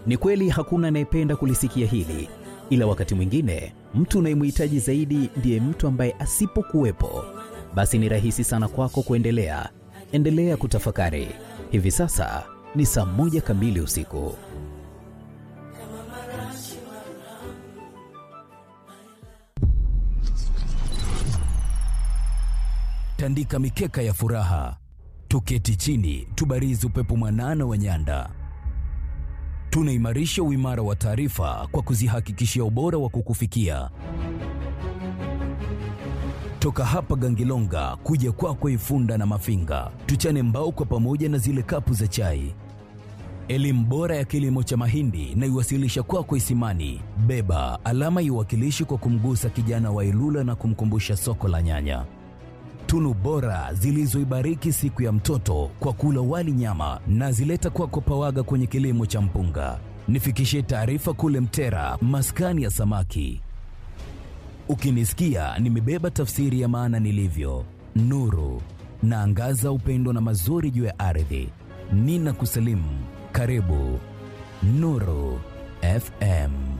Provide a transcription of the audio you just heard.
Ni kweli hakuna anayependa kulisikia hili, ila wakati mwingine mtu unayemhitaji zaidi ndiye mtu ambaye asipokuwepo, basi ni rahisi sana kwako kuendelea. Endelea kutafakari. Hivi sasa ni saa 1 kamili usiku. Tandika mikeka ya furaha, tuketi chini, tubarizi upepo mwanana wa nyanda. Tunaimarisha uimara wa taarifa kwa kuzihakikishia ubora wa kukufikia. Toka hapa Gangilonga kuja kwako Ifunda na Mafinga, tuchane mbao kwa pamoja na zile kapu za chai. Elimu bora ya kilimo cha mahindi na iwasilisha kwako Isimani. Beba alama iwakilishi kwa kumgusa kijana wa Ilula na kumkumbusha soko la nyanya. Tunu bora zilizoibariki siku ya mtoto kwa kula wali nyama na zileta kwako Pawaga kwenye kilimo cha mpunga. Nifikishie taarifa kule Mtera, maskani ya samaki. Ukinisikia nimebeba tafsiri ya maana nilivyo, nuru naangaza upendo na mazuri juu ya ardhi. Nina kusalimu, karibu Nuru FM.